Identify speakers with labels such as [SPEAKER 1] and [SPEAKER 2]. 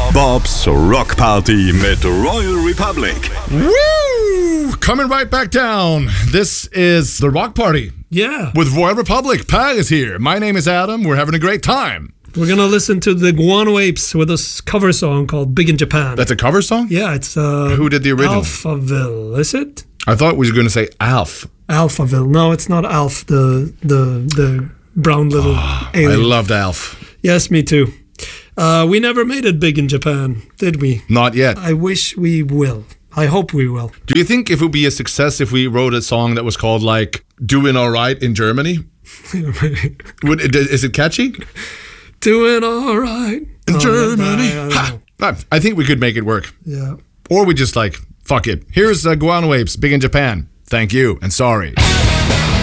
[SPEAKER 1] Bob's Rock Party mit Royal Republic.
[SPEAKER 2] Woo! Coming right back down. This is the Rock Party.
[SPEAKER 3] Yeah.
[SPEAKER 2] With Royal Republic. Pat is here. My name is Adam. We're having a great time.
[SPEAKER 3] We're going to listen to the Guano Apes with a cover song called Big in Japan.
[SPEAKER 2] That's a cover song?
[SPEAKER 3] Yeah, it's...
[SPEAKER 2] Who did the original?
[SPEAKER 3] Alphaville, is it?
[SPEAKER 2] I thought we were going to say Alf.
[SPEAKER 3] Alphaville. No, it's not Alf, the brown little alien.
[SPEAKER 2] I loved Alf.
[SPEAKER 3] Yes, me too. We never made it big in Japan, did we?
[SPEAKER 2] Not yet.
[SPEAKER 3] I wish we will. I hope we will.
[SPEAKER 2] Do you think it would be a success if we wrote a song that was called, like, Doing All Right in Germany? Is it catchy?
[SPEAKER 3] Doing all right
[SPEAKER 2] in Germany. I think we could make it work.
[SPEAKER 3] Yeah.
[SPEAKER 2] Or we just, like, fuck it. Here's Guano Apes, Big in Japan. Thank you, and sorry.